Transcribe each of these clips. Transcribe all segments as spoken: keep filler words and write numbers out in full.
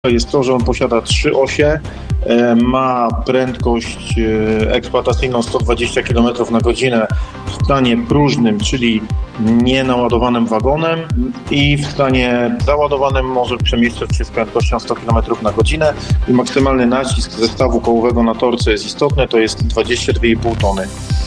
jest to, że on posiada trzy osie, ma prędkość eksploatacyjną sto dwadzieścia kilometrów na godzinę w stanie próżnym, czyli nienaładowanym wagonem, i w stanie załadowanym może przemieszczać się z prędkością sto kilometrów na godzinę i maksymalny nacisk zestawu kołowego na tor, co jest istotne, to jest dwadzieścia dwie i pół tony.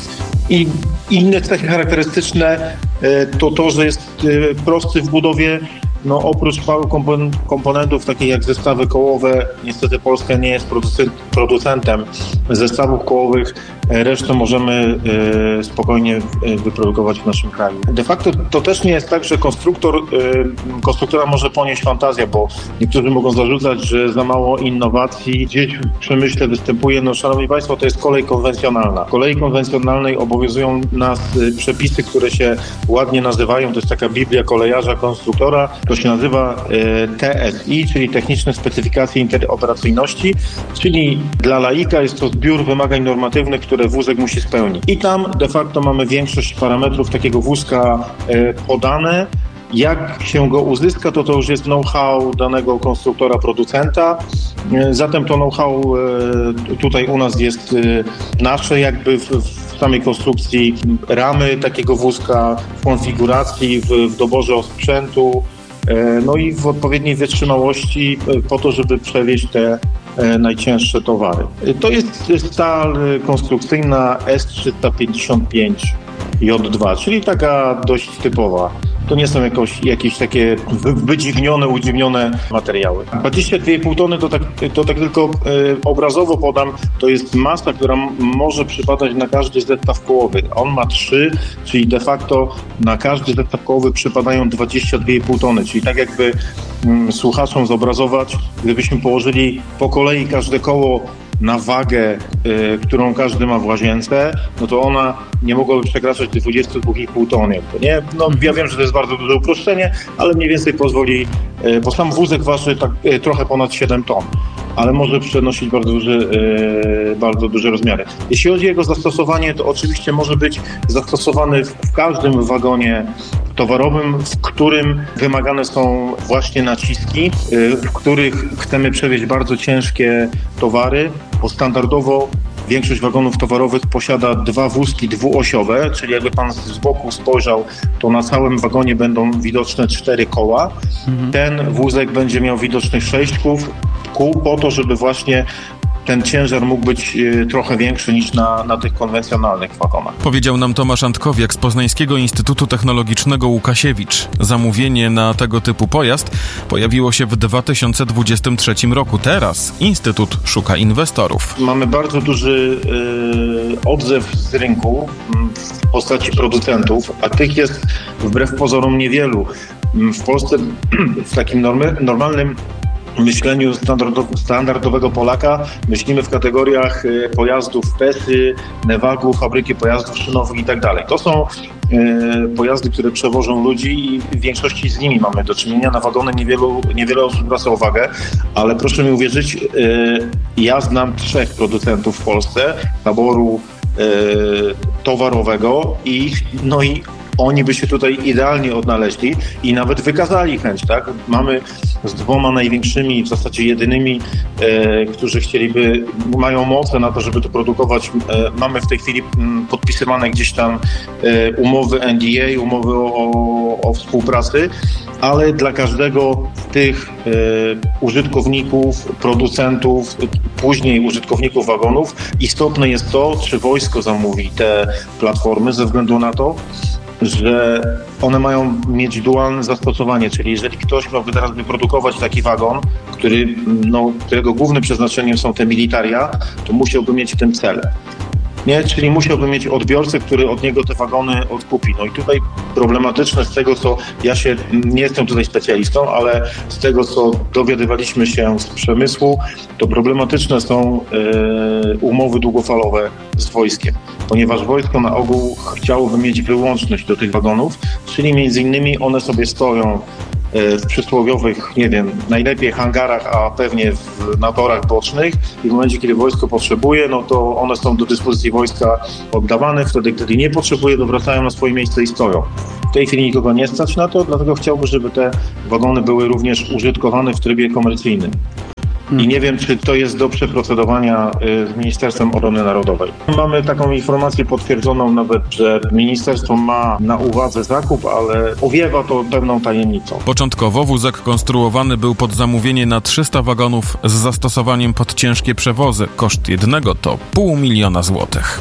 I inne cechy charakterystyczne to to, że jest prosty w budowie. No, oprócz paru komponentów, takich jak zestawy kołowe, niestety Polska nie jest producentem zestawów kołowych. Resztę możemy y, spokojnie y, wyprodukować w naszym kraju. De facto to też nie jest tak, że konstruktor, y, konstruktora może ponieść fantazja, bo niektórzy mogą zarzucać, że za mało innowacji gdzieś w przemyśle występuje. No, szanowni państwo, to jest kolej konwencjonalna. W kolei konwencjonalnej obowiązują nas y, przepisy, które się ładnie nazywają, to jest taka Biblia kolejarza, konstruktora. To się nazywa y, T S I, czyli Techniczne Specyfikacje Interoperacyjności, czyli dla laika jest to zbiór wymagań normatywnych, które wózek musi spełnić. I tam de facto mamy większość parametrów takiego wózka y, podane. Jak się go uzyska, to to już jest know-how danego konstruktora, producenta. Y, zatem to know-how y, tutaj u nas jest y, nasze, jakby w, w samej konstrukcji ramy takiego wózka, w konfiguracji, w, w doborze sprzętu, no i w odpowiedniej wytrzymałości po to, żeby przewieźć te najcięższe towary. To jest stal konstrukcyjna S trzysta pięćdziesiąt pięć J dwa, czyli taka dość typowa. To nie są jakoś, jakieś takie wydziwnione, udziwnione materiały. dwadzieścia dwie i pół tony to tak, to tak tylko e, obrazowo podam, to jest masa, która m- może przypadać na każdy zestaw kołowy. On ma trzy, czyli de facto na każdy zestaw kołowy przypadają dwadzieścia dwie i pół tony, czyli tak jakby mm, słuchaczom zobrazować, gdybyśmy położyli po kolei każde koło na wagę, y, którą każdy ma w łazience, no to ona nie mogłaby przekraczać dwadzieścia dwa i pół tony. Nie? No, ja wiem, że to jest bardzo duże uproszczenie, ale mniej więcej pozwoli, y, bo sam wózek waży tak, y, trochę ponad siedem ton, ale może przenosić bardzo duże, y, bardzo duże rozmiary. Jeśli chodzi o jego zastosowanie, to oczywiście może być zastosowany w, w każdym wagonie towarowym, w którym wymagane są właśnie naciski, y, w których chcemy przewieźć bardzo ciężkie towary, bo standardowo większość wagonów towarowych posiada dwa wózki dwuosiowe, czyli jakby pan z boku spojrzał, to na całym wagonie będą widoczne cztery koła. Mhm. Ten wózek będzie miał widocznych sześć kół, kół po to, żeby właśnie ten ciężar mógł być y, trochę większy niż na, na tych konwencjonalnych wagonach. Powiedział nam Tomasz Antkowiak z Poznańskiego Instytutu Technologicznego Łukasiewicz. Zamówienie na tego typu pojazd pojawiło się w dwa tysiące dwudziestym trzecim roku. Teraz Instytut szuka inwestorów. Mamy bardzo duży y, odzew z rynku w postaci producentów, a tych jest wbrew pozorom niewielu. W Polsce w takim normy, normalnym myśleniu standardowego Polaka myślimy w kategoriach pojazdów Pesy, Nevagu, fabryki pojazdów szynowych i tak dalej. To są pojazdy, które przewożą ludzi i w większości z nimi mamy do czynienia. Na wagony niewielu, niewiele osób zwraca uwagę, ale proszę mi uwierzyć, ja znam trzech producentów w Polsce taboru towarowego i no i oni by się tutaj idealnie odnaleźli i nawet wykazali chęć, tak? Mamy z dwoma największymi, w zasadzie jedynymi, e, którzy chcieliby, mają moce na to, żeby to produkować. E, mamy w tej chwili m, podpisywane gdzieś tam e, umowy N D A, umowy o, o współpracy, ale dla każdego z tych e, użytkowników, producentów, później użytkowników wagonów istotne jest to, czy wojsko zamówi te platformy ze względu na to, że one mają mieć dualne zastosowanie, czyli jeżeli ktoś miałby teraz wyprodukować taki wagon, który, no, którego głównym przeznaczeniem są te militaria, to musiałby mieć w tym cel. Nie? Czyli musiałby mieć odbiorcę, który od niego te wagony odkupi. No i tutaj problematyczne z tego, co ja się, nie jestem tutaj specjalistą, ale z tego, co dowiadywaliśmy się z przemysłu, to problematyczne są e, umowy długofalowe z wojskiem, ponieważ wojsko na ogół chciałoby mieć wyłączność do tych wagonów, czyli między innymi one sobie stoją w przysłowiowych, nie wiem, najlepiej hangarach, a pewnie w, na torach bocznych i w momencie, kiedy wojsko potrzebuje, no to one są do dyspozycji wojska oddawane, wtedy, kiedy nie potrzebuje, to wracają na swoje miejsce i stoją. tej chwili nikogo nie stać na to, dlatego chciałbym, żeby te wagony były również użytkowane w trybie komercyjnym. I nie wiem, czy to jest do przeprocedowania z Ministerstwem Obrony Narodowej. Mamy taką informację potwierdzoną nawet, że ministerstwo ma na uwadze zakup, ale owiewa to pewną tajemnicą. Początkowo wózek konstruowany był pod zamówienie na trzysta wagonów z zastosowaniem pod ciężkie przewozy. Koszt jednego to pół miliona złotych.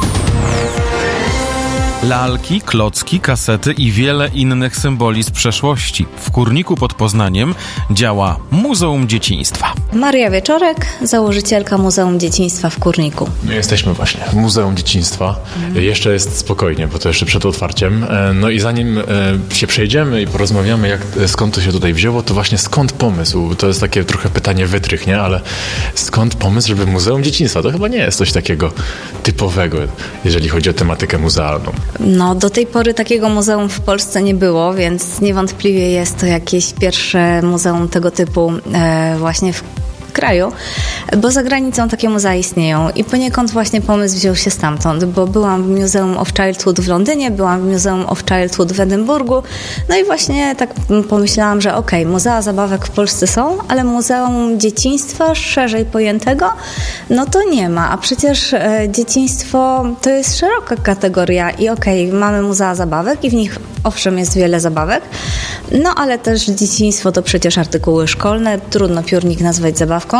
Lalki, klocki, kasety i wiele innych symboli z przeszłości. W Kurniku pod Poznaniem działa Muzeum Dzieciństwa. Maria Wieczorek, założycielka Muzeum Dzieciństwa w Kurniku. My jesteśmy właśnie w Muzeum Dzieciństwa. Mhm. Jeszcze jest spokojnie, bo to jeszcze przed otwarciem. No i zanim się przejdziemy i porozmawiamy, jak, skąd to się tutaj wzięło, to właśnie skąd pomysł? To jest takie trochę pytanie wytrych, nie? Ale skąd pomysł, żeby Muzeum Dzieciństwa? To chyba nie jest coś takiego typowego, jeżeli chodzi o tematykę muzealną. No, do tej pory takiego muzeum w Polsce nie było, więc niewątpliwie jest to jakieś pierwsze muzeum tego typu e, właśnie w kraju, bo za granicą takie muzea istnieją i poniekąd właśnie pomysł wziął się stamtąd, bo byłam w Museum of Childhood w Londynie, byłam w Museum of Childhood w Edynburgu, no i właśnie tak pomyślałam, że okej, okay, muzea zabawek w Polsce są, ale Muzeum Dzieciństwa szerzej pojętego, no to nie ma, a przecież e, dzieciństwo to jest szeroka kategoria i okej, okay, mamy muzea zabawek i w nich owszem jest wiele zabawek, no ale też dzieciństwo to przecież artykuły szkolne, trudno piórnik nazwać zabawką.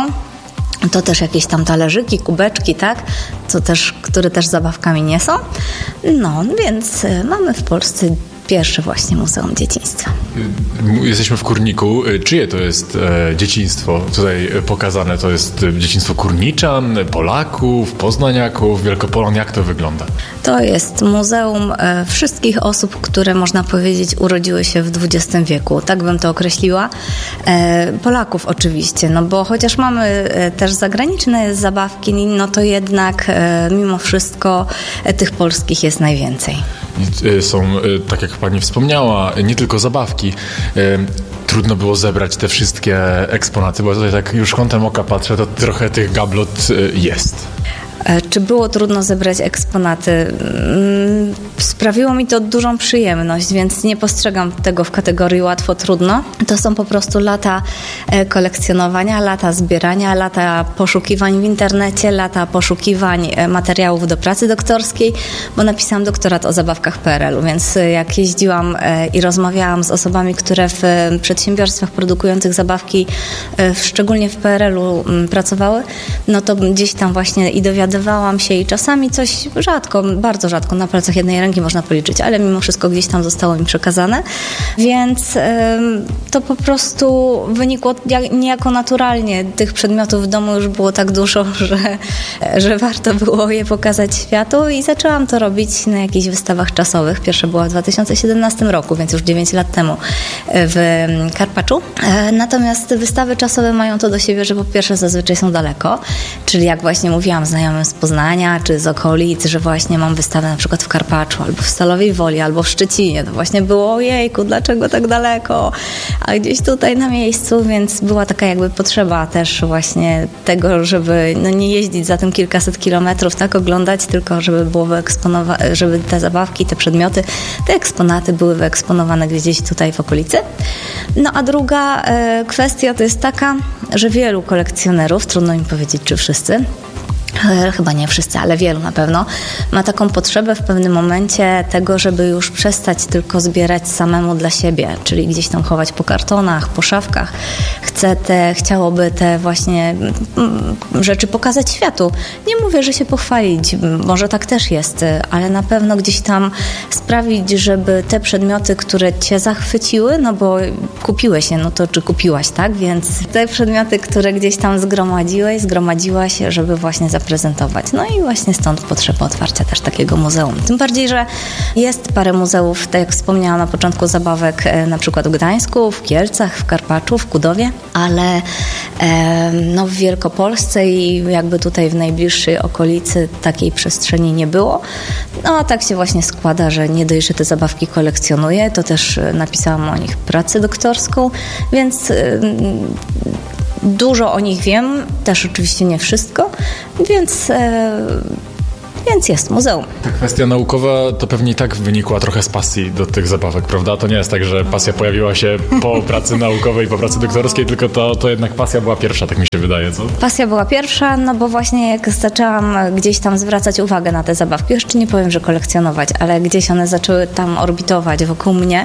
To też jakieś tam talerzyki, kubeczki, tak? Co też, które też zabawkami nie są. No, więc mamy w Polsce pierwsze właśnie Muzeum Dzieciństwa. Jesteśmy w Kurniku. Czyje to jest e, dzieciństwo tutaj pokazane? To jest dzieciństwo Kurniczan, Polaków, Poznaniaków, Wielkopolan. Jak to wygląda? To jest muzeum e, wszystkich osób, które można powiedzieć urodziły się w dwudziestym wieku. Tak bym to określiła. E, Polaków oczywiście, no bo chociaż mamy e, też zagraniczne zabawki, no to jednak e, mimo wszystko e, tych polskich jest najwięcej. Są, tak jak pani wspomniała, nie tylko zabawki. Trudno było zebrać te wszystkie eksponaty, bo tutaj tak już kątem oka patrzę, to trochę tych gablot jest. Czy było trudno zebrać eksponaty? Sprawiło mi to dużą przyjemność, więc nie postrzegam tego w kategorii łatwo-trudno. To są po prostu lata kolekcjonowania, lata zbierania, lata poszukiwań w internecie, lata poszukiwań materiałów do pracy doktorskiej, bo napisałam doktorat o zabawkach P R L-u, więc jak jeździłam i rozmawiałam z osobami, które w przedsiębiorstwach produkujących zabawki, szczególnie w P R L-u pracowały, no to gdzieś tam właśnie i dowiadywałam Dowiadywałam się i czasami coś rzadko, bardzo rzadko, na palcach jednej ręki można policzyć, ale mimo wszystko gdzieś tam zostało mi przekazane, więc y, to po prostu wynikło niejako naturalnie. Tych przedmiotów w domu już było tak dużo, że, że warto było je pokazać światu i zaczęłam to robić na jakichś wystawach czasowych. Pierwsza była w dwa tysiące siedemnastym roku, więc już dziewięć lat temu w Karpaczu. Natomiast wystawy czasowe mają to do siebie, że po pierwsze zazwyczaj są daleko, czyli jak właśnie mówiłam, znajomym z Poznania czy z okolic, że właśnie mam wystawę na przykład w Karpaczu albo w Stalowej Woli albo w Szczecinie. To właśnie było ojejku, dlaczego tak daleko, a gdzieś tutaj na miejscu, więc była taka jakby potrzeba też właśnie tego, żeby no nie jeździć za tym kilkaset kilometrów, tak oglądać, tylko żeby było wyeksponowane, żeby te zabawki, te przedmioty, te eksponaty były wyeksponowane gdzieś tutaj w okolicy. No a druga e, kwestia to jest taka, że wielu kolekcjonerów, trudno mi powiedzieć, czy wszyscy, chyba nie wszyscy, ale wielu na pewno, ma taką potrzebę w pewnym momencie tego, żeby już przestać tylko zbierać samemu dla siebie, czyli gdzieś tam chować po kartonach, po szafkach. Chce te, chciałoby te właśnie rzeczy pokazać światu. Nie mówię, że się pochwalić, może tak też jest, ale na pewno gdzieś tam sprawić, żeby te przedmioty, które cię zachwyciły, no bo kupiłeś je, no to czy kupiłaś, tak? Więc te przedmioty, które gdzieś tam zgromadziłeś, zgromadziłaś, żeby właśnie zaprezentować. No i właśnie stąd potrzeba otwarcia też takiego muzeum. Tym bardziej, że jest parę muzeów, tak jak wspomniałam na początku, zabawek na przykład w Gdańsku, w Kielcach, w Karpaczu, w Kudowie, ale e, no w Wielkopolsce i jakby tutaj w najbliższej okolicy takiej przestrzeni nie było. No a tak się właśnie składa, że nie dość, że te zabawki kolekcjonuję, to też napisałam o nich pracę doktorską, więc e, dużo o nich wiem, też oczywiście nie wszystko, więc e, więc jest muzeum. Ta kwestia naukowa to pewnie i tak wynikła trochę z pasji do tych zabawek, prawda? To nie jest tak, że pasja pojawiła się po pracy naukowej, po pracy doktorskiej, tylko to, to jednak pasja była pierwsza, tak mi się wydaje, co? Pasja była pierwsza, no bo właśnie jak zaczęłam gdzieś tam zwracać uwagę na te zabawki, jeszcze nie powiem, że kolekcjonować, ale gdzieś one zaczęły tam orbitować wokół mnie,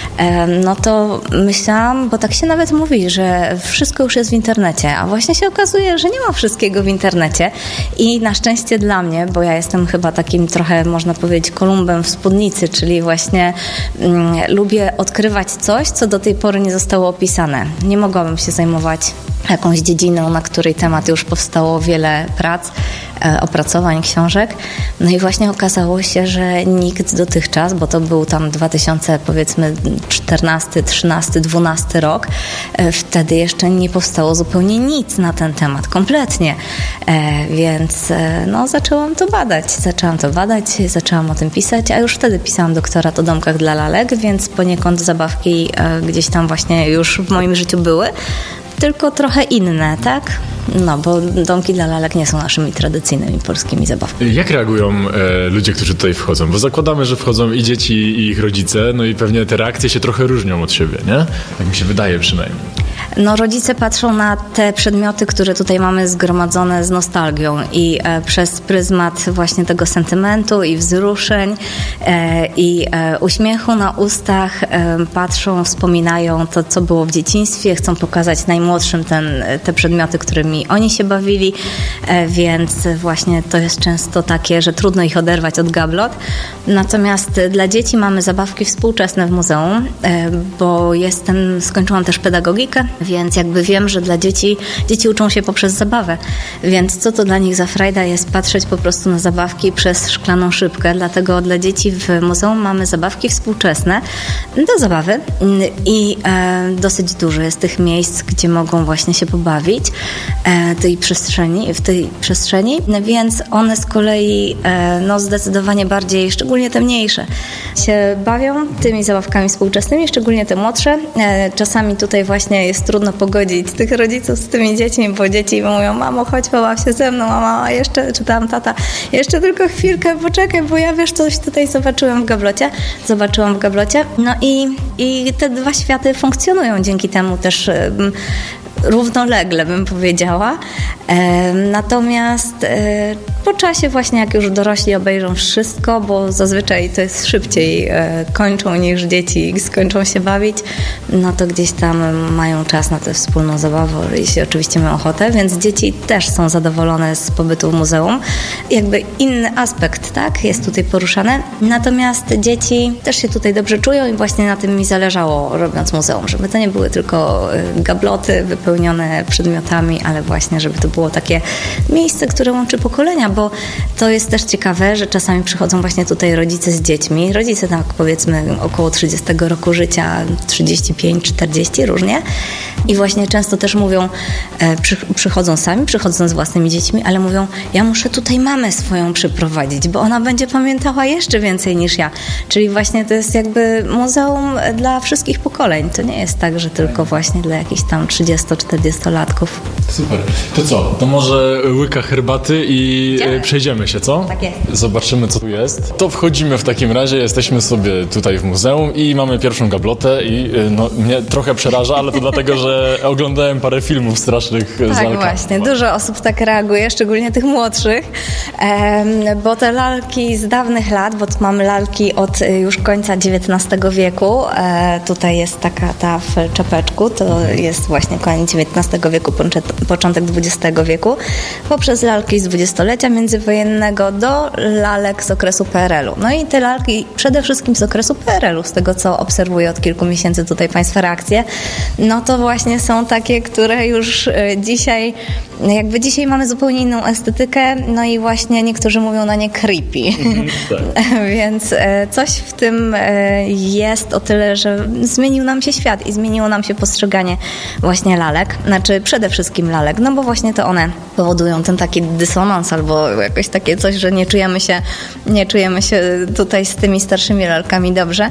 no to myślałam, bo tak się nawet mówi, że wszystko już jest w internecie, a właśnie się okazuje, że nie ma wszystkiego w internecie i na szczęście dla mnie, bo ja jestem chyba takim trochę, można powiedzieć, Kolumbem w spódnicy, czyli właśnie mm, lubię odkrywać coś, co do tej pory nie zostało opisane. Nie mogłabym się zajmować jakąś dziedziną, na której temat już powstało wiele prac, e, opracowań, książek. No i właśnie okazało się, że nikt dotychczas, bo to był tam dwa tysiące powiedzmy czternasty, trzynasty, dwunasty rok, e, wtedy jeszcze nie powstało zupełnie nic na ten temat, kompletnie. E, więc e, no zaczęłam to badać, zaczęłam to badać, zaczęłam o tym pisać, a już wtedy pisałam doktorat o domkach dla lalek, więc poniekąd zabawki e, gdzieś tam właśnie już w moim życiu były. Tylko trochę inne, tak? No, bo domki dla lalek nie są naszymi tradycyjnymi polskimi zabawkami. Jak reagują e, ludzie, którzy tutaj wchodzą? Bo zakładamy, że wchodzą i dzieci, i ich rodzice, no i pewnie te reakcje się trochę różnią od siebie, nie? Tak mi się wydaje przynajmniej. No, rodzice patrzą na te przedmioty, które tutaj mamy zgromadzone z nostalgią i e, przez pryzmat właśnie tego sentymentu i wzruszeń e, i e, uśmiechu na ustach e, patrzą, wspominają to, co było w dzieciństwie, chcą pokazać najmłodszym ten, te przedmioty, którymi oni się bawili, e, więc właśnie to jest często takie, że trudno ich oderwać od gablot. Natomiast dla dzieci mamy zabawki współczesne w muzeum, e, bo jestem, skończyłam też pedagogikę, więc jakby wiem, że dla dzieci, dzieci uczą się poprzez zabawę, więc co to dla nich za frajda jest patrzeć po prostu na zabawki przez szklaną szybkę, dlatego dla dzieci w muzeum mamy zabawki współczesne do zabawy i e, dosyć dużo jest tych miejsc, gdzie mogą właśnie się pobawić e, tej przestrzeni, w tej przestrzeni, więc one z kolei e, no zdecydowanie bardziej, szczególnie te mniejsze, się bawią tymi zabawkami współczesnymi, szczególnie te młodsze. E, czasami tutaj właśnie jest trudno pogodzić tych rodziców z tymi dziećmi, bo dzieci mówią: mamo, chodź, pobaw się ze mną, a mama jeszcze, czy tam tata, jeszcze tylko chwilkę, poczekaj, bo ja wiesz, coś tutaj zobaczyłam w gablocie, zobaczyłam w gablocie. No i, i te dwa światy funkcjonują dzięki temu też um, równolegle, bym powiedziała. E, natomiast e, po czasie właśnie, jak już dorośli obejrzą wszystko, bo zazwyczaj to jest szybciej e, kończą niż dzieci skończą się bawić, no to gdzieś tam mają czas na tę wspólną zabawę, jeśli oczywiście mają ochotę, więc dzieci też są zadowolone z pobytu w muzeum. Jakby inny aspekt, tak, jest tutaj poruszany. Natomiast dzieci też się tutaj dobrze czują i właśnie na tym mi zależało, robiąc muzeum, żeby to nie były tylko gabloty wypełnione przedmiotami, ale właśnie, żeby to było takie miejsce, które łączy pokolenia, bo to jest też ciekawe, że czasami przychodzą właśnie tutaj rodzice z dziećmi. Rodzice tak powiedzmy około trzydziestego roku życia, trzydzieści pięć, czterdzieści, różnie. I właśnie często też mówią, e, przy, przychodzą sami, przychodzą z własnymi dziećmi, ale mówią: ja muszę tutaj mamę swoją przyprowadzić, bo ona będzie pamiętała jeszcze więcej niż ja. Czyli właśnie to jest jakby muzeum dla wszystkich pokoleń. To nie jest tak, że tylko właśnie dla jakichś tam trzydziesto-czterdziestolatków. Super. To co? To może łyka herbaty i Idziemy. przejdziemy się, co? Tak jest. Zobaczymy, co tu jest. To wchodzimy w takim razie, jesteśmy sobie tutaj w muzeum i mamy pierwszą gablotę i no, mnie trochę przeraża, ale to dlatego, że oglądałem parę filmów strasznych z lalkami. Tak, właśnie. Dużo osób tak reaguje, szczególnie tych młodszych, um, bo te lalki z dawnych lat, bo tu mamy lalki od już końca dziewiętnastego wieku, e, tutaj jest taka ta w czepeczku, to jest właśnie koniec dziewiętnastego wieku, początek dwudziestego wieku, poprzez lalki z dwudziestolecia międzywojennego do lalek z okresu P R L u. No i te lalki przede wszystkim z okresu P R L u, z tego co obserwuję od kilku miesięcy tutaj Państwa reakcje, no to właśnie są takie, które już dzisiaj, jakby dzisiaj mamy zupełnie inną estetykę, no i właśnie niektórzy mówią na nie creepy. Mhm, tak. Więc coś w tym jest o tyle, że zmienił nam się świat i zmieniło nam się postrzeganie właśnie lalek, znaczy przede wszystkim lalek, no bo właśnie to one powodują ten taki dysonans albo jakoś takie coś, że nie czujemy się, nie czujemy się tutaj z tymi starszymi lalkami dobrze.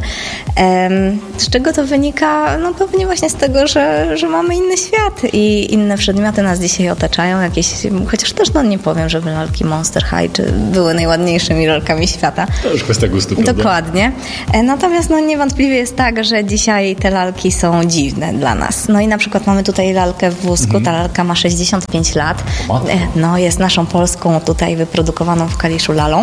Z czego to wynika? No pewnie właśnie z tego, że, że mamy inny świat i inne przedmioty nas dzisiaj otaczają. zaliczają jakieś, chociaż też no nie powiem, żeby lalki Monster High czy były najładniejszymi lalkami świata. To już kwestia gustu, prawda? Dokładnie. Natomiast no niewątpliwie jest tak, że dzisiaj te lalki są dziwne dla nas. No i na przykład mamy tutaj lalkę w wózku, mhm. ta lalka ma sześćdziesiąt pięć lat. No jest naszą polską tutaj wyprodukowaną w Kaliszu lalą.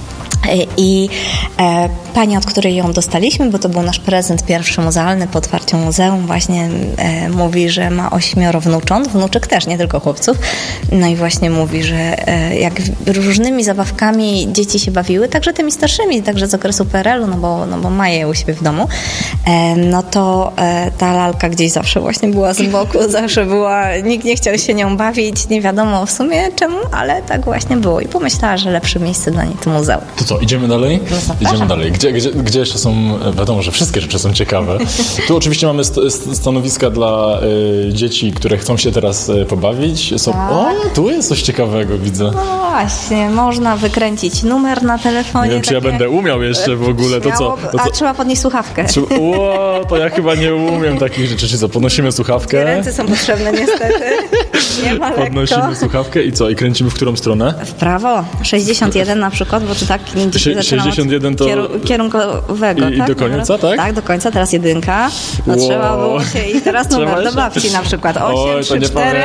I e, pani, od której ją dostaliśmy, bo to był nasz prezent pierwszy muzealny po otwarciu muzeum, właśnie e, mówi, że ma ośmioro wnucząt, wnuczek też, nie tylko chłopców. No i właśnie mówi, że e, jak różnymi zabawkami dzieci się bawiły, także tymi starszymi, także z okresu P R L u, no bo, no bo ma je u siebie w domu, e, no to e, ta lalka gdzieś zawsze właśnie była z boku, zawsze była, nikt nie chciał się nią bawić, nie wiadomo w sumie czemu, ale tak właśnie było i pomyślała, że lepsze miejsce dla niej to muzeum. To co, idziemy dalej? No, idziemy dalej. Gdzie, gdzie, gdzie jeszcze są, wiadomo, że wszystkie rzeczy są ciekawe. Tu oczywiście mamy st- st- stanowiska dla y, dzieci, które chcą się teraz y, pobawić. Są, tak. O, tu jest coś ciekawego, widzę. No właśnie, można wykręcić numer na telefonie. Nie wiem, czy ja będę umiał jeszcze w ogóle, to co? To co? A trzeba podnieść słuchawkę. Trzeba, o, to ja chyba nie umiem takich rzeczy. Czy co, podnosimy słuchawkę? Ręce są potrzebne niestety. Nie ma lekko. Podnosimy słuchawkę i co? I kręcimy w którą stronę? W prawo. sześćdziesiąt jeden na przykład, bo czy tak sześćdziesiąt jeden to... Kierunkowego, I, tak? I do końca, tak? Tak, do końca, teraz jedynka. No wow. Trzeba było się i teraz numer trzeba do babci się... na przykład osiem, trzy, cztery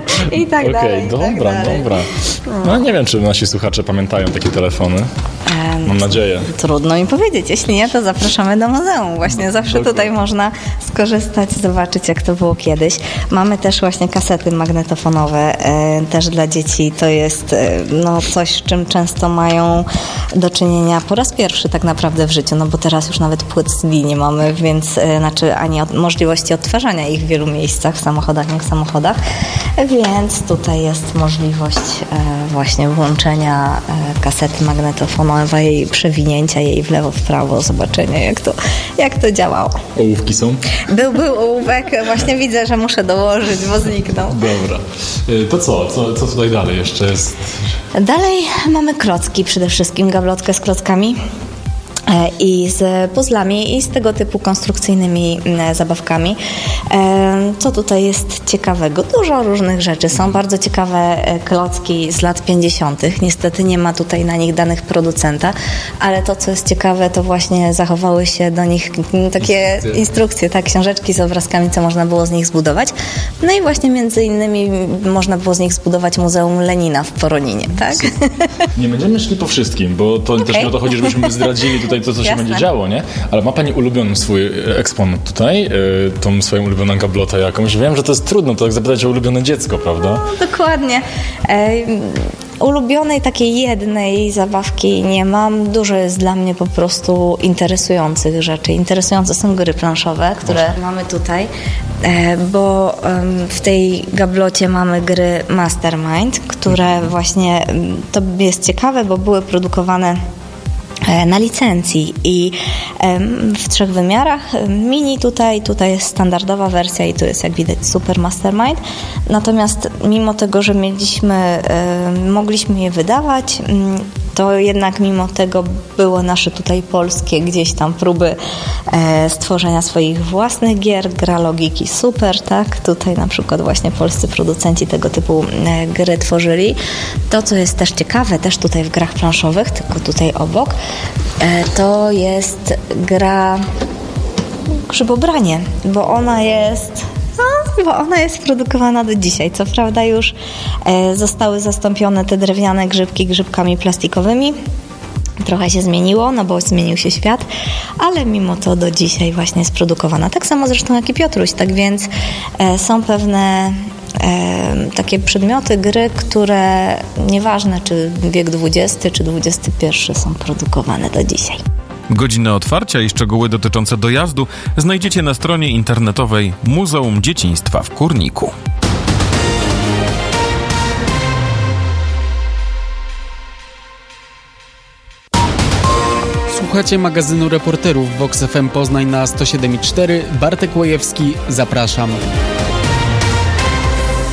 i tak okay, dalej. Dobra, tak dalej. dobra. No nie wiem, czy nasi słuchacze pamiętają takie telefony. Um, Mam nadzieję. Trudno mi powiedzieć. Jeśli nie, to zapraszamy do muzeum. Właśnie zawsze Dokładnie. Tutaj można skorzystać, zobaczyć, jak to było kiedyś. Mamy też właśnie kasety magnetofonowe, e, też dla dzieci. To jest e, no, coś, z czym często mają do czynienia po raz pierwszy tak naprawdę w życiu, no bo teraz już nawet płyt C D nie mamy, więc e, znaczy ani od, możliwości odtwarzania ich w wielu miejscach, w samochodach, nie w samochodach, więc tutaj jest możliwość e, właśnie włączenia e, kasety magnetofonowej, przewinięcia jej w lewo, w prawo, zobaczenia jak to, jak to działało. Ołówki są? Był, był ołówek, właśnie widzę, że muszę dołożyć, bo zniknął. Dobra. To co? Co, co tutaj dalej jeszcze jest? Dalej mamy klocki, przede wszystkim gablotkę z klockami i z puzzlami i z tego typu konstrukcyjnymi zabawkami. Co tutaj jest ciekawego? Dużo różnych rzeczy. Są bardzo ciekawe klocki z lat pięćdziesiątych. Niestety nie ma tutaj na nich danych producenta, ale to, co jest ciekawe, to właśnie zachowały się do nich takie instrukcje, instrukcje tak, książeczki z obrazkami, co można było z nich zbudować. No i właśnie między innymi można było z nich zbudować Muzeum Lenina w Poroninie, tak? Nie będziemy szli po wszystkim, bo to okay. też nie o to chodzi, żebyśmy zdradzili tutaj to, co się Jasne. będzie działo, nie? Ale ma Pani ulubiony swój eksponat tutaj, yy, tą swoją ulubioną gablotę jakąś? Wiem, że to jest trudno, to jak zapytać o ulubione dziecko, prawda? No, dokładnie. E, ulubionej takiej jednej zabawki nie mam. Dużo jest dla mnie po prostu interesujących rzeczy. Interesujące są gry planszowe, które Może. mamy tutaj, e, bo e, w tej gablocie mamy gry Mastermind, które właśnie, to jest ciekawe, bo były produkowane na licencji i w trzech wymiarach. Mini tutaj, tutaj jest standardowa wersja i tu jest jak widać Super Mastermind. Natomiast mimo tego, że mieliśmy, mogliśmy je wydawać, to jednak mimo tego były nasze tutaj polskie gdzieś tam próby e, stworzenia swoich własnych gier, gra logiki super, tak? Tutaj na przykład właśnie polscy producenci tego typu e, gry tworzyli. To, co jest też ciekawe, też tutaj w grach planszowych, tylko tutaj obok, e, to jest gra Grzybobranie, bo ona jest... No, bo ona jest produkowana do dzisiaj. Co prawda już e, zostały zastąpione te drewniane grzybki grzybkami plastikowymi. Trochę się zmieniło, no bo zmienił się świat, ale mimo to do dzisiaj właśnie jest produkowana. Tak samo zresztą jak i Piotruś. Tak więc e, są pewne e, takie przedmioty, gry, które nieważne czy wiek dwudziesty czy dwudziesty pierwszy są produkowane do dzisiaj. Godzinę otwarcia i szczegóły dotyczące dojazdu znajdziecie na stronie internetowej Muzeum Dzieciństwa w Kurniku. Słuchacie magazynu reporterów Vox F M Poznań na sto siedem i cztery. Bartek Łajewski, zapraszam.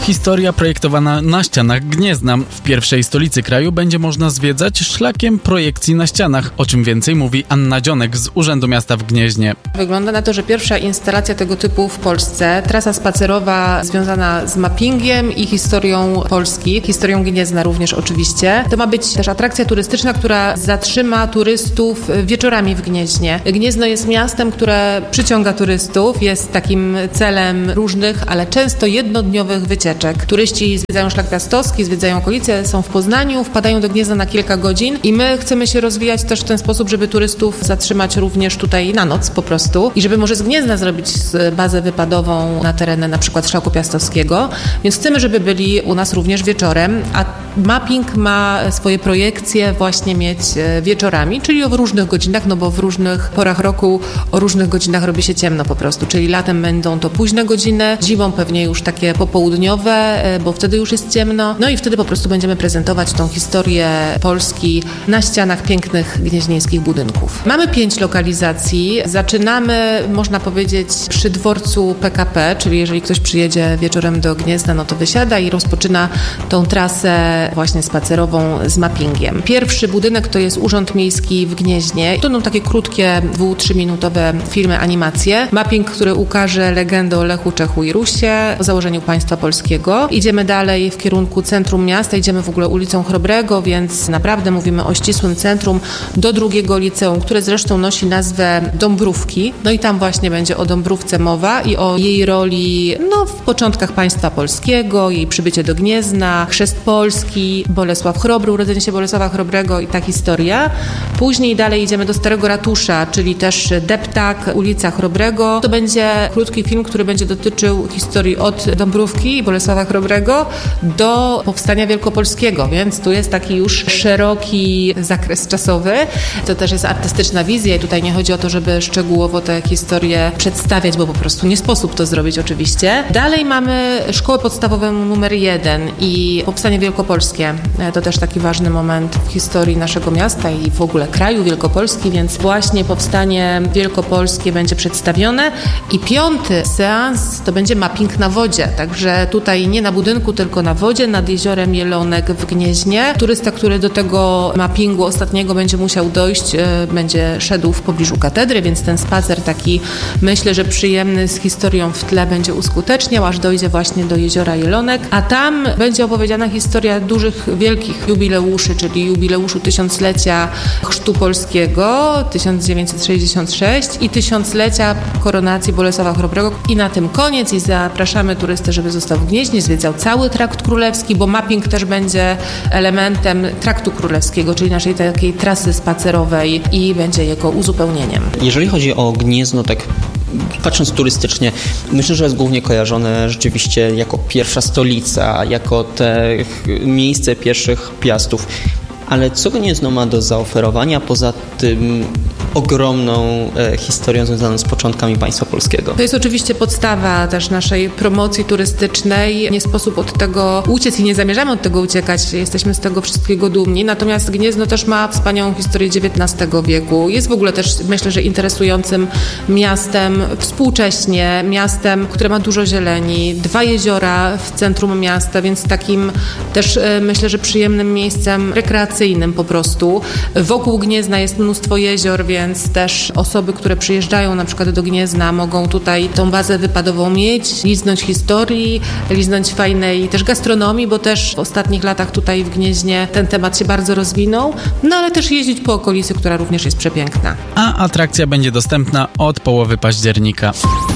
historia projektowana na ścianach Gniezna. W pierwszej stolicy kraju będzie można zwiedzać szlakiem projekcji na ścianach, o czym więcej mówi Anna Dzionek z Urzędu Miasta w Gnieźnie. Wygląda na to, że pierwsza instalacja tego typu w Polsce, trasa spacerowa związana z mappingiem i historią Polski, historią Gniezna również oczywiście. To ma być też atrakcja turystyczna, która zatrzyma turystów wieczorami w Gnieźnie. Gniezno jest miastem, które przyciąga turystów, jest takim celem różnych, ale często jednodniowych wycieczek. Turyści zwiedzają Szlak Piastowski, zwiedzają okolice, są w Poznaniu, wpadają do Gniezna na kilka godzin i my chcemy się rozwijać też w ten sposób, żeby turystów zatrzymać również tutaj na noc po prostu i żeby może z Gniezna zrobić bazę wypadową na tereny na przykład Szlaku Piastowskiego, więc chcemy, żeby byli u nas również wieczorem, a mapping ma swoje projekcje właśnie mieć wieczorami, czyli o różnych godzinach, no bo w różnych porach roku o różnych godzinach robi się ciemno po prostu, czyli latem będą to późne godziny, zimą pewnie już takie popołudniowe, bo wtedy już jest ciemno, no i wtedy po prostu będziemy prezentować tą historię Polski na ścianach pięknych gnieźnieńskich budynków. Mamy pięć lokalizacji, zaczynamy, można powiedzieć, przy dworcu P K P, czyli jeżeli ktoś przyjedzie wieczorem do Gniezna, no to wysiada i rozpoczyna tą trasę właśnie spacerową z mappingiem. Pierwszy budynek to jest Urząd Miejski w Gnieźnie. To będą takie krótkie, dwu-, trzyminutowe filmy, animacje. Mapping, który ukaże legendę o Lechu, Czechu i Rusie, o założeniu państwa polskiego. Idziemy dalej w kierunku centrum miasta, idziemy w ogóle ulicą Chrobrego, więc naprawdę mówimy o ścisłym centrum do drugiego liceum, które zresztą nosi nazwę Dąbrówki. No i tam właśnie będzie o Dąbrówce mowa i o jej roli no, w początkach państwa polskiego, jej przybycie do Gniezna, chrzest Polski, Bolesław Chrobry, urodzenie się Bolesława Chrobrego i ta historia. Później dalej idziemy do Starego Ratusza, czyli też Deptak, ulica Chrobrego. To będzie krótki film, który będzie dotyczył historii od Dąbrówki i Bolesława Chrobrego do powstania wielkopolskiego, więc tu jest taki już szeroki zakres czasowy. To też jest artystyczna wizja i tutaj nie chodzi o to, żeby szczegółowo tę historię przedstawiać, bo po prostu nie sposób to zrobić oczywiście. Dalej mamy szkołę podstawową numer jeden i powstanie wielkopolskie. To też taki ważny moment w historii naszego miasta i w ogóle kraju Wielkopolski, więc właśnie powstanie wielkopolskie będzie przedstawione i piąty seans to będzie mapping na wodzie, także tutaj nie na budynku, tylko na wodzie, nad jeziorem Jelonek w Gnieźnie. Turysta, który do tego mappingu ostatniego będzie musiał dojść, będzie szedł w pobliżu katedry, więc ten spacer taki, myślę, że przyjemny, z historią w tle będzie uskuteczniał, aż dojdzie właśnie do jeziora Jelonek, a tam będzie opowiedziana historia dużych, wielkich jubileuszy, czyli jubileuszu tysiąclecia chrztu polskiego tysiąc dziewięćset sześćdziesiąt sześć i tysiąclecia koronacji Bolesława Chrobrego. I na tym koniec i zapraszamy turystę, żeby został w Gnieźnie, zwiedzał cały Trakt Królewski, bo mapping też będzie elementem Traktu Królewskiego, czyli naszej takiej trasy spacerowej i będzie jego uzupełnieniem. Jeżeli chodzi o Gniezno, tak patrząc turystycznie, myślę, że jest głównie kojarzone rzeczywiście jako pierwsza stolica, jako te miejsce pierwszych piastów. Ale co Gniezno ma do zaoferowania poza tym ogromną e, historią związaną z początkami państwa polskiego? To jest oczywiście podstawa też naszej promocji turystycznej. Nie sposób od tego uciec i nie zamierzamy od tego uciekać. Jesteśmy z tego wszystkiego dumni. Natomiast Gniezno też ma wspaniałą historię dziewiętnastego wieku. Jest w ogóle też, myślę, że interesującym miastem współcześnie, miastem, które ma dużo zieleni, dwa jeziora w centrum miasta, więc takim też e, myślę, że przyjemnym miejscem rekreacyjnym po prostu. Wokół Gniezna jest mnóstwo jezior, więc też osoby, które przyjeżdżają na przykład do Gniezna, mogą tutaj tą bazę wypadową mieć, liznąć historii, liznąć fajnej też gastronomii, bo też w ostatnich latach tutaj w Gnieźnie ten temat się bardzo rozwinął, no ale też jeździć po okolicy, która również jest przepiękna. A atrakcja będzie dostępna od połowy października.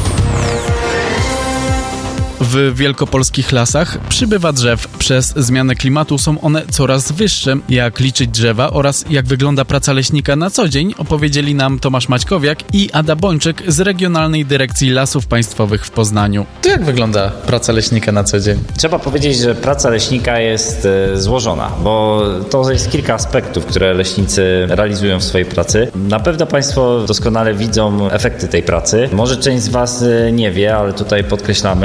W wielkopolskich lasach przybywa drzew. Przez zmianę klimatu są one coraz wyższe. Jak liczyć drzewa oraz jak wygląda praca leśnika na co dzień, opowiedzieli nam Tomasz Maćkowiak i Ada Bończyk z Regionalnej Dyrekcji Lasów Państwowych w Poznaniu. To jak wygląda praca leśnika na co dzień? Trzeba powiedzieć, że praca leśnika jest e, złożona, bo to jest kilka aspektów, które leśnicy realizują w swojej pracy. Na pewno Państwo doskonale widzą efekty tej pracy. Może część z Was nie wie, ale tutaj podkreślamy, że Lasy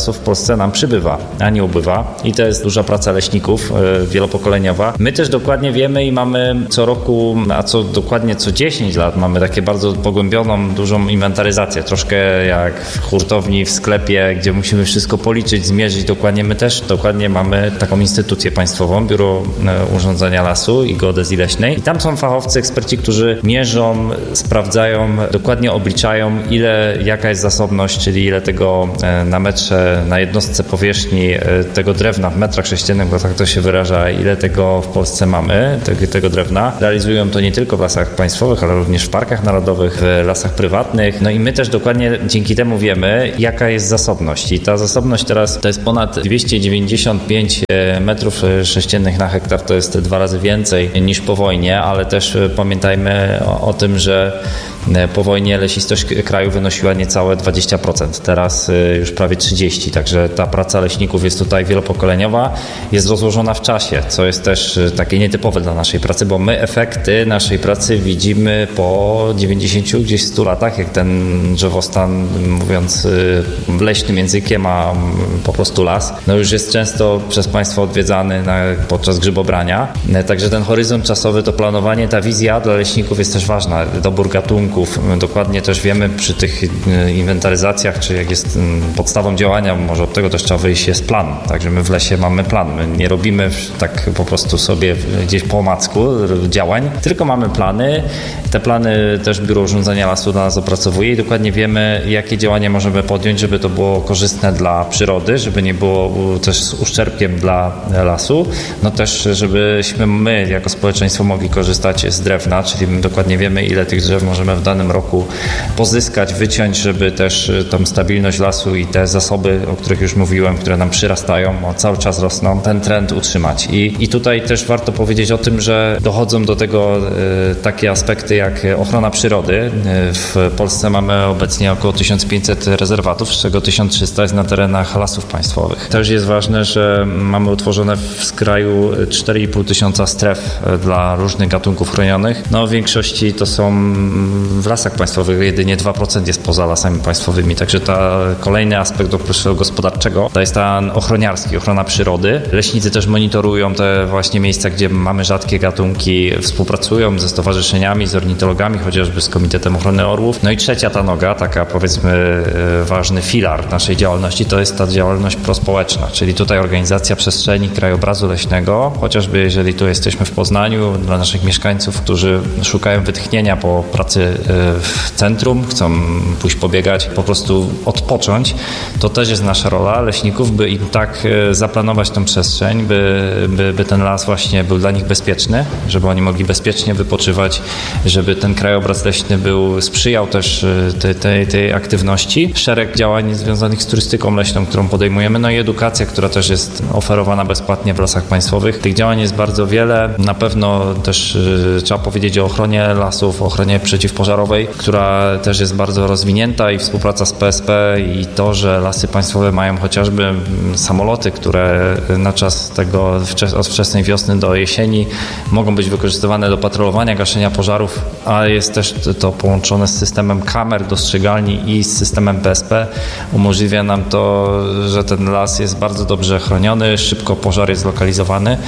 lasów w Polsce nam przybywa, a nie ubywa i to jest duża praca leśników wielopokoleniowa. My też dokładnie wiemy i mamy co roku, a co dokładnie co dziesięć lat mamy takie bardzo pogłębioną, dużą inwentaryzację. Troszkę jak w hurtowni, w sklepie, gdzie musimy wszystko policzyć, zmierzyć dokładnie. My też dokładnie mamy taką instytucję państwową, Biuro Urządzenia Lasu i Geodezji Leśnej. I tam są fachowcy, eksperci, którzy mierzą, sprawdzają, dokładnie obliczają, ile, jaka jest zasobność, czyli ile tego na metrze, na jednostce powierzchni tego drewna w metrach sześciennych, bo tak to się wyraża, ile tego w Polsce mamy, tego, tego drewna. Realizują to nie tylko w lasach państwowych, ale również w parkach narodowych, w lasach prywatnych. No i my też dokładnie dzięki temu wiemy, jaka jest zasobność. I ta zasobność teraz to jest ponad dwieście dziewięćdziesiąt pięć metrów sześciennych na hektar, to jest dwa razy więcej niż po wojnie, ale też pamiętajmy o, o tym, że po wojnie lesistość kraju wynosiła niecałe dwadzieścia procent, teraz już prawie trzydzieści procent, także ta praca leśników jest tutaj wielopokoleniowa, jest rozłożona w czasie, co jest też takie nietypowe dla naszej pracy, bo my efekty naszej pracy widzimy po dziewięćdziesięciu, gdzieś stu latach, jak ten drzewostan, mówiąc leśnym językiem, a po prostu las, no już jest często przez Państwa odwiedzany na, podczas grzybobrania, także ten horyzont czasowy, to planowanie, ta wizja dla leśników jest też ważna, dobór gatunków. Dokładnie też wiemy przy tych inwentaryzacjach, czy jak jest podstawą działania, może od tego też trzeba wyjść, jest plan. Także my w lesie mamy plan. My nie robimy tak po prostu sobie gdzieś po omacku działań, tylko mamy plany. Te plany też Biuro Urządzenia Lasu dla nas opracowuje i dokładnie wiemy, jakie działania możemy podjąć, żeby to było korzystne dla przyrody, żeby nie było też z uszczerbkiem dla lasu. No też, żebyśmy my jako społeczeństwo mogli korzystać z drewna, czyli my dokładnie wiemy, ile tych drzew możemy w danym roku pozyskać, wyciąć, żeby też tą stabilność lasu i te zasoby, o których już mówiłem, które nam przyrastają, a cały czas rosną, ten trend utrzymać. I, i tutaj też warto powiedzieć o tym, że dochodzą do tego e, takie aspekty jak ochrona przyrody. W Polsce mamy obecnie około tysiąc pięćset rezerwatów, z czego tysiąc trzysta jest na terenach lasów państwowych. Też jest ważne, że mamy utworzone w kraju cztery i pół tysiąca stref dla różnych gatunków chronionych. No w większości to są w lasach państwowych, jedynie dwa procent jest poza lasami państwowymi, także ta kolejny aspekt oprócz gospodarczego to jest ten ochroniarski, ochrona przyrody. Leśnicy też monitorują te właśnie miejsca, gdzie mamy rzadkie gatunki, współpracują ze stowarzyszeniami, z ornitologami, chociażby z Komitetem Ochrony Orłów. No i trzecia ta noga, taka powiedzmy ważny filar naszej działalności, to jest ta działalność prospołeczna, czyli tutaj organizacja przestrzeni krajobrazu leśnego, chociażby jeżeli tu jesteśmy w Poznaniu, dla naszych mieszkańców, którzy szukają wytchnienia po pracy w centrum, chcą pójść pobiegać, po prostu odpocząć, to też jest nasza rola leśników, by im tak zaplanować tę przestrzeń, by, by, by ten las właśnie był dla nich bezpieczny, żeby oni mogli bezpiecznie wypoczywać, żeby ten krajobraz leśny był, sprzyjał też tej, tej, tej aktywności. Szereg działań związanych z turystyką leśną, którą podejmujemy, no i edukacja, która też jest oferowana bezpłatnie w lasach państwowych. Tych działań jest bardzo wiele. Na pewno też trzeba powiedzieć o ochronie lasów, o ochronie przeciwpożarowej, która też jest bardzo rozwinięta i współpraca z P S P i to, że lasy państwowe mają chociażby samoloty, które na czas tego od wczesnej wiosny do jesieni mogą być wykorzystywane do patrolowania, gaszenia pożarów, a jest też to połączone z systemem kamer, dostrzegalni i z systemem P S P. Umożliwia nam to, że ten las jest bardzo dobrze chroniony, szybko pożar jest zlokalizowany.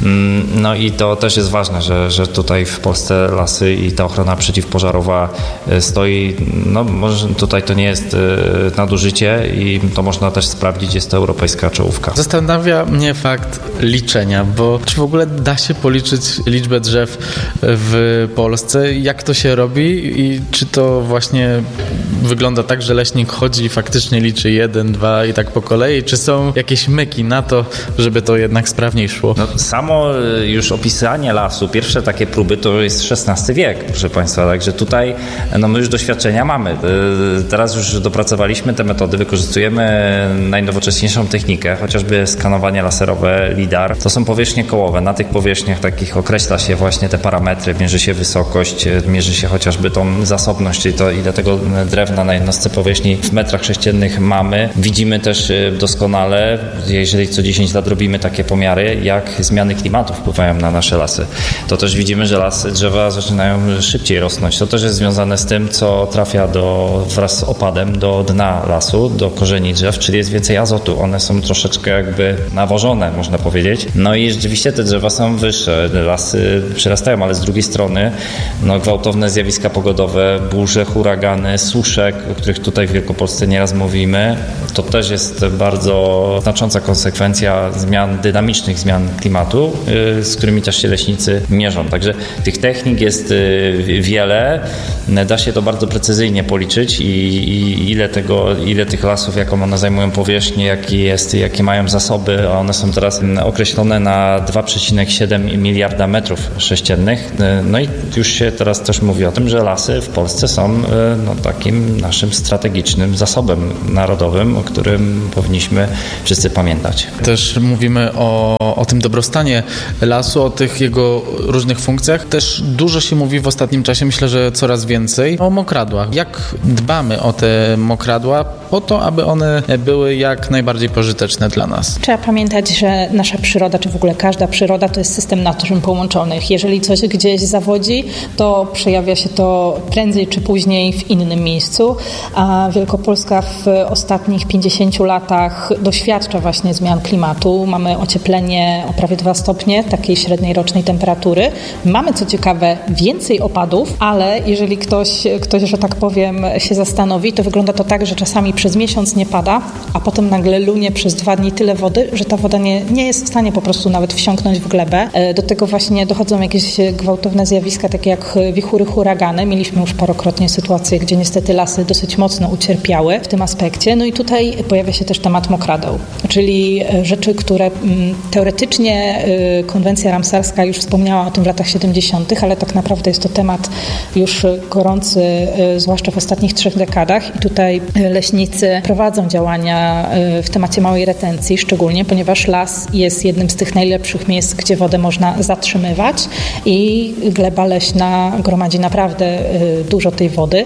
No i to też jest ważne, że, że tutaj w Polsce lasy i ta ochrona przeciwpożarowa stoi, no może tutaj to nie jest nadużycie i to można też sprawdzić, jest to europejska czołówka. Zastanawia mnie fakt liczenia, bo czy w ogóle da się policzyć liczbę drzew w Polsce? Jak to się robi i czy to właśnie wygląda tak, że leśnik chodzi i faktycznie liczy jeden, dwa i tak po kolei? Czy są jakieś myki na to, żeby to jednak sprawniej szło? No, samo już opisanie lasu, pierwsze takie próby to jest szesnasty wiek, proszę Państwa, także tutaj no my już doświadczenia mamy. Teraz już dopracowaliśmy te metody, wykorzystujemy najnowocześniejszą technikę, chociażby skanowanie laserowe, lidar. To są powierzchnie kołowe. Na tych powierzchniach takich określa się właśnie te parametry, mierzy się wysokość, mierzy się chociażby tą zasobność, czyli to ile tego drewna drzew na jednostce powierzchni w metrach sześciennych mamy. Widzimy też doskonale, jeżeli co dziesięć lat robimy takie pomiary, jak zmiany klimatu wpływają na nasze lasy. To też widzimy, że lasy, drzewa zaczynają szybciej rosnąć. To też jest związane z tym, co trafia do, wraz z opadem do dna lasu, do korzeni drzew, czyli jest więcej azotu. One są troszeczkę jakby nawożone, można powiedzieć. No i rzeczywiście te drzewa są wyższe, lasy przyrastają, ale z drugiej strony no, gwałtowne zjawiska pogodowe, burze, huragany, susze, o których tutaj w Wielkopolsce nieraz mówimy, to też jest bardzo znacząca konsekwencja zmian, dynamicznych zmian klimatu, z którymi też się leśnicy mierzą. Także tych technik jest wiele, da się to bardzo precyzyjnie policzyć i, i ile tego, ile tych lasów, jaką one zajmują powierzchnię, jaki jest, jakie mają zasoby, a one są teraz określone na dwa przecinek siedem miliarda metrów sześciennych. No i już się teraz też mówi o tym, że lasy w Polsce są no, takim naszym strategicznym zasobem narodowym, o którym powinniśmy wszyscy pamiętać. Też mówimy o, o tym dobrostanie lasu, o tych jego różnych funkcjach. Też dużo się mówi w ostatnim czasie, myślę, że coraz więcej, o mokradłach. Jak dbamy o te mokradła po to, aby one były jak najbardziej pożyteczne dla nas? Trzeba pamiętać, że nasza przyroda, czy w ogóle każda przyroda, to jest system naczyń połączonych. Jeżeli coś gdzieś zawodzi, to przejawia się to prędzej czy później w innym miejscu, a Wielkopolska w ostatnich pięćdziesięciu latach doświadcza właśnie zmian klimatu. Mamy ocieplenie o prawie dwa stopnie takiej średniej rocznej temperatury. Mamy, co ciekawe, więcej opadów, ale jeżeli ktoś, ktoś, że tak powiem, się zastanowi, to wygląda to tak, że czasami przez miesiąc nie pada, a potem nagle lunie przez dwa dni tyle wody, że ta woda nie, nie jest w stanie po prostu nawet wsiąknąć w glebę. Do tego właśnie dochodzą jakieś gwałtowne zjawiska, takie jak wichury, huragany. Mieliśmy już parokrotnie sytuacje, gdzie niestety lasy dosyć mocno ucierpiały w tym aspekcie. No i tutaj pojawia się też temat mokradeł, czyli rzeczy, które teoretycznie konwencja ramsarska już wspomniała o tym w latach siedemdziesiątych, ale tak naprawdę jest to temat już gorący, zwłaszcza w ostatnich trzech dekadach i tutaj leśnicy prowadzą działania w temacie małej retencji, szczególnie ponieważ las jest jednym z tych najlepszych miejsc, gdzie wodę można zatrzymywać i gleba leśna gromadzi naprawdę dużo tej wody.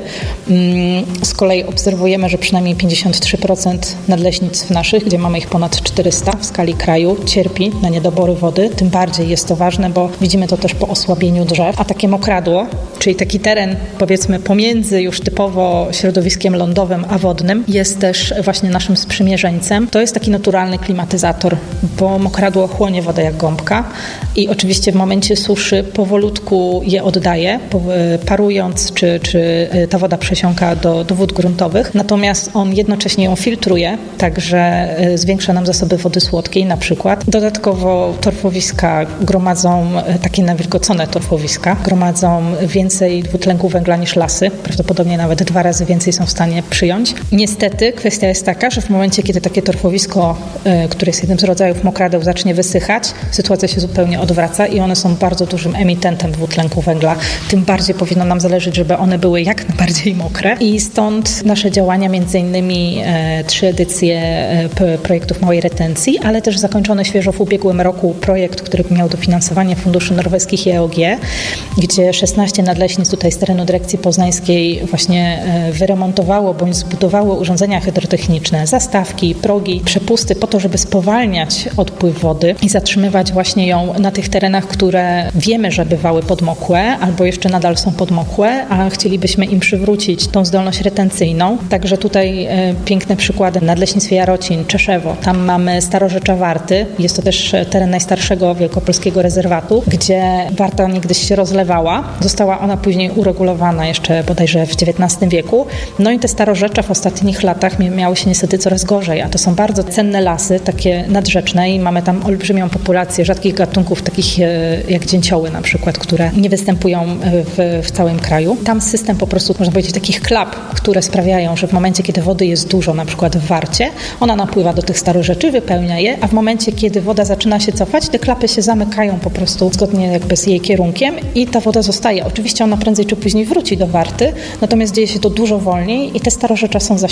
Z kolei obserwujemy, że przynajmniej pięćdziesiąt trzy procent nadleśnictw naszych, gdzie mamy ich ponad czterysta w skali kraju, cierpi na niedobory wody. Tym bardziej jest to ważne, bo widzimy to też po osłabieniu drzew. A takie mokradło, czyli taki teren powiedzmy pomiędzy już typowo środowiskiem lądowym a wodnym, jest też właśnie naszym sprzymierzeńcem. To jest taki naturalny klimatyzator, bo mokradło chłonie wodę jak gąbka i oczywiście w momencie suszy powolutku je oddaje, parując, czy, czy ta woda przesiąka do, do wód gruntowych. Natomiast on jednocześnie ją filtruje, także zwiększa nam zasoby wody słodkiej na przykład. Dodatkowo torfowiska gromadzą, takie nawilgocone torfowiska, gromadzą więcej dwutlenku węgla niż lasy. Prawdopodobnie nawet dwa razy więcej są w stanie przyjąć. Niestety kwestia jest taka, że w momencie, kiedy takie torfowisko, które jest jednym z rodzajów mokradeł, zacznie wysychać, sytuacja się zupełnie odwraca i one są bardzo dużym emitentem dwutlenku węgla. Tym bardziej powinno nam zależeć, żeby one były jak najbardziej mokre i stąd nasze działania, między innymi e, trzy edycje e, p, projektów małej retencji, ale też zakończony świeżo w ubiegłym roku projekt, który miał dofinansowanie funduszy norweskich i E O G, gdzie szesnaście nadleśnictw tutaj z terenu Dyrekcji Poznańskiej właśnie e, wyremontowało bądź zbudowało urządzenia hydrotechniczne, zastawki, progi, przepusty po to, żeby spowalniać odpływ wody i zatrzymywać właśnie ją na tych terenach, które wiemy, że bywały podmokłe albo jeszcze nadal są podmokłe, a chcielibyśmy im przywrócić tą zdolność retencyjną. Także tutaj e, piękne przykłady. Nadleśnictwie Jarocin, Czeszewo. Tam mamy starorzecza Warty. Jest to też teren najstarszego wielkopolskiego rezerwatu, gdzie Warta niegdyś się rozlewała. Została ona później uregulowana jeszcze bodajże w dziewiętnastym wieku. No i te starorzecza w ostatnich latach miały się niestety coraz gorzej, a to są bardzo cenne lasy, takie nadrzeczne i mamy tam olbrzymią populację rzadkich gatunków, takich jak dzięcioły na przykład, które nie występują w, w całym kraju. Tam system po prostu, można powiedzieć, takich klap, które sprawiają, że w momencie, kiedy wody jest dużo, na przykład w Warcie, ona napływa do tych starorzeczy, wypełnia je, a w momencie, kiedy woda zaczyna się cofać, te klapy się zamykają po prostu zgodnie jakby z jej kierunkiem i ta woda zostaje. Oczywiście ona prędzej czy później wróci do Warty, natomiast dzieje się to dużo wolniej i te starorzecza są zasilane.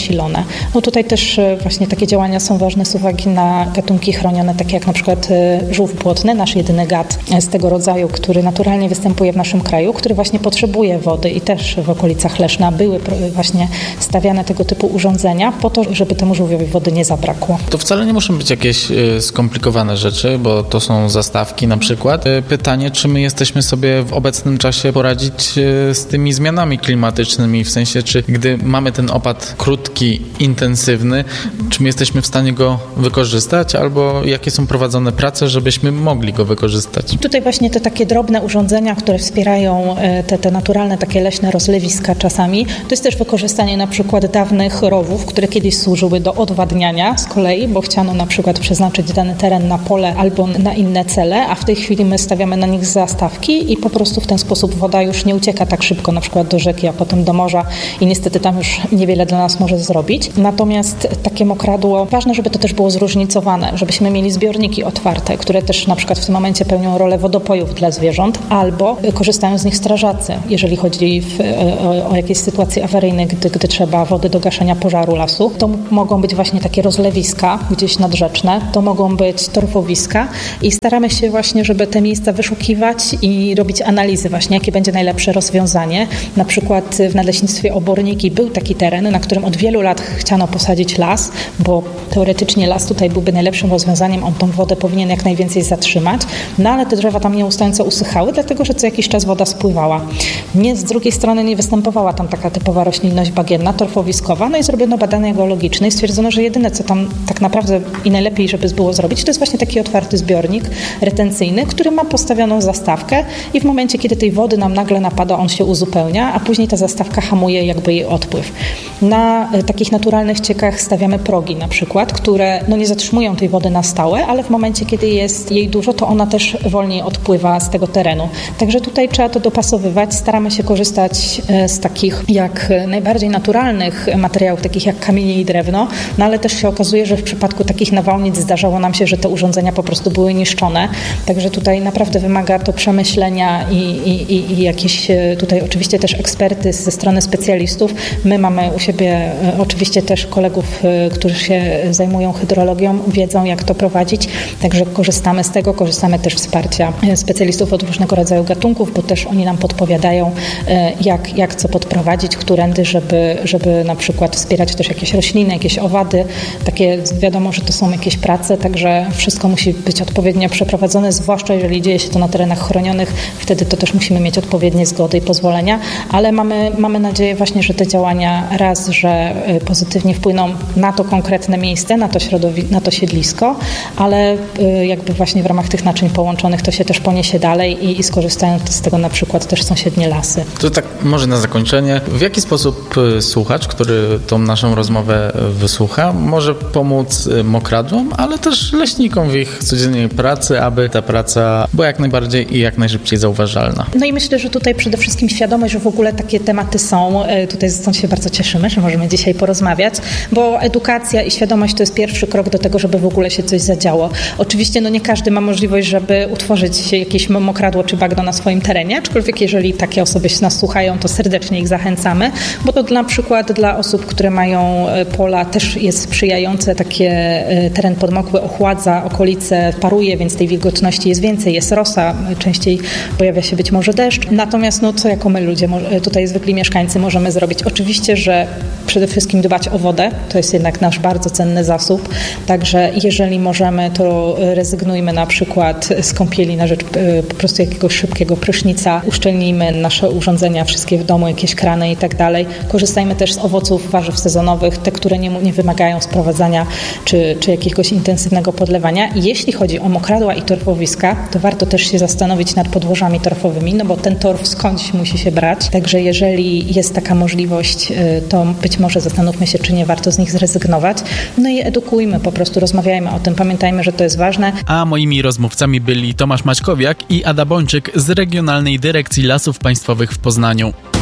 zasilone. No tutaj też właśnie takie działania są ważne z uwagi na gatunki chronione, takie jak na przykład żółw błotny, nasz jedyny gad z tego rodzaju, który naturalnie występuje w naszym kraju, który właśnie potrzebuje wody i też w okolicach Leszna były właśnie stawiane tego typu urządzenia po to, żeby temu żółwiowi wody nie zabrakło. To wcale nie muszą być jakieś skomplikowane rzeczy, bo to są zastawki na przykład. Pytanie, czy my jesteśmy sobie w obecnym czasie poradzić z tymi zmianami klimatycznymi, w sensie, czy gdy mamy ten opad krótki, intensywny, czy my jesteśmy w stanie go wykorzystać, albo jakie są prowadzone prace, żebyśmy mogli go wykorzystać? Tutaj właśnie te takie drobne urządzenia, które wspierają te, te naturalne takie leśne rozlewiska czasami, to jest też wykorzystanie na przykład dawnych rowów, które kiedyś służyły do odwadniania z kolei, bo chciano na przykład przeznaczyć dany teren na pole albo na inne cele, a w tej chwili my stawiamy na nich zastawki i po prostu w ten sposób woda już nie ucieka tak szybko na przykład do rzeki, a potem do morza i niestety tam już niewiele dla nas może zrobić. Natomiast takie mokradło, ważne, żeby to też było zróżnicowane, żebyśmy mieli zbiorniki otwarte, które też na przykład w tym momencie pełnią rolę wodopojów dla zwierząt, albo korzystają z nich strażacy, jeżeli chodzi w, o, o jakieś sytuacje awaryjne, gdy, gdy trzeba wody do gaszenia pożaru lasu. To mogą być właśnie takie rozlewiska gdzieś nadrzeczne, to mogą być torfowiska i staramy się właśnie, żeby te miejsca wyszukiwać i robić analizy właśnie, jakie będzie najlepsze rozwiązanie. Na przykład w Nadleśnictwie Oborniki był taki teren, na którym od wielu lat chciano posadzić las, bo teoretycznie las tutaj byłby najlepszym rozwiązaniem, on tą wodę powinien jak najwięcej zatrzymać, no ale te drzewa tam nieustająco usychały, dlatego że co jakiś czas woda spływała. Nie, z drugiej strony nie występowała tam taka typowa roślinność bagienna, torfowiskowa, no i zrobiono badania geologiczne i stwierdzono, że jedyne co tam tak naprawdę i najlepiej, żeby było zrobić, to jest właśnie taki otwarty zbiornik retencyjny, który ma postawioną zastawkę i w momencie, kiedy tej wody nam nagle napada, on się uzupełnia, a później ta zastawka hamuje jakby jej odpływ. Na y, takich naturalnych ciekach stawiamy progi na przykład, które no, nie zatrzymują tej wody na stałe, ale w momencie, kiedy jest jej dużo, to ona też wolniej odpływa z tego terenu. Także tutaj trzeba to dopasowywać. Staramy się korzystać y, z takich jak najbardziej naturalnych materiałów, takich jak kamienie i drewno, no ale też się okazuje, że w przypadku takich nawałnic zdarzało nam się, że te urządzenia po prostu były niszczone. Także tutaj naprawdę wymaga to przemyślenia i, i, i, i jakieś tutaj oczywiście też ekspertyz ze strony specjalistów. My mamy u siebie oczywiście też kolegów, którzy się zajmują hydrologią, wiedzą jak to prowadzić, także korzystamy z tego, korzystamy też z wsparcia specjalistów od różnego rodzaju gatunków, bo też oni nam podpowiadają jak, jak co podprowadzić, którędy, żeby, żeby na przykład wspierać też jakieś rośliny, jakieś owady, takie wiadomo, że to są jakieś prace, także wszystko musi być odpowiednio przeprowadzone, zwłaszcza jeżeli dzieje się to na terenach chronionych, wtedy to też musimy mieć odpowiednie zgody i pozwolenia, ale mamy, mamy nadzieję właśnie, że te działania raz, że pozytywnie wpłyną na to konkretne miejsce, na to środowisko, na to siedlisko, ale jakby właśnie w ramach tych naczyń połączonych to się też poniesie dalej i, i skorzystają z tego na przykład też sąsiednie lasy. To tak może na zakończenie, w jaki sposób słuchacz, który tą naszą rozmowę wysłucha, może pomóc mokradłom, ale też leśnikom w ich codziennej pracy, aby ta praca była jak najbardziej i jak najszybciej zauważalna. No i myślę, że tutaj przede wszystkim świadomość, że w ogóle takie tematy są. Tutaj stąd się bardzo cieszymy, że możemy dzisiaj porozmawiać, bo edukacja i świadomość to jest pierwszy krok do tego, żeby w ogóle się coś zadziało. Oczywiście no nie każdy ma możliwość, żeby utworzyć jakieś mokradło czy bagno na swoim terenie, aczkolwiek jeżeli takie osoby nas słuchają, to serdecznie ich zachęcamy, bo to na przykład dla osób, które mają pola też jest sprzyjające, takie teren podmokły ochładza, okolice paruje, więc tej wilgotności jest więcej, jest rosa, częściej pojawia się być może deszcz. Natomiast no co jako my ludzie, tutaj zwykli mieszkańcy możemy zrobić? Oczywiście, że przede wszystkim dbać o wodę, to jest jednak nasz bardzo cenny zasób, także jeżeli możemy, to rezygnujmy na przykład z kąpieli na rzecz po prostu jakiegoś szybkiego prysznica, uszczelnijmy nasze urządzenia wszystkie w domu, jakieś krany i tak dalej. Korzystajmy też z owoców, warzyw sezonowych, te, które nie, nie wymagają sprowadzania czy, czy jakiegoś intensywnego podlewania. I jeśli chodzi o mokradła i torfowiska, to warto też się zastanowić nad podłożami torfowymi, no bo ten torf skądś musi się brać. Także jeżeli jest taka możliwość, to być może zastanówmy się, czy nie warto z nich zrezygnować. No i edukujmy, po prostu rozmawiajmy o tym. Pamiętajmy, że to jest ważne. A moimi rozmówcami byli Tomasz Maćkowiak i Ada Bończyk z Regionalnej Dyrekcji Lasów Państwowych w Poznaniu.